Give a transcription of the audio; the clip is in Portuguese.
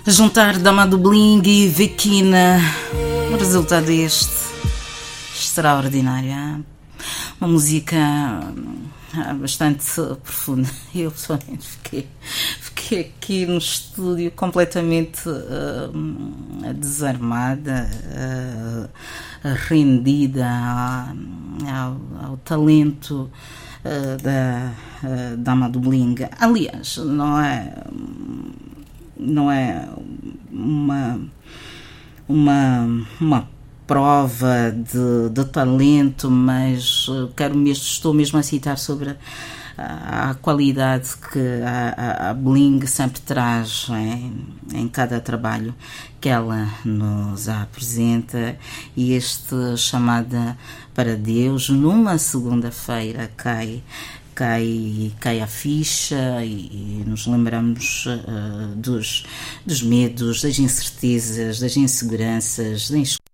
Juntar Dama do Bling e Vikina. O resultado é este. Extraordinária. Uma música bastante profunda. Eu pessoalmente fiquei aqui no estúdio completamente desarmada, rendida ao talento da Dama do Bling. Aliás, não é uma prova de talento, mas estou mesmo a citar sobre a qualidade que a Bling sempre traz em cada trabalho que ela nos apresenta. E este Chamada para Deus, numa segunda-feira, cai a ficha e nos lembramos dos medos, das incertezas, das inseguranças,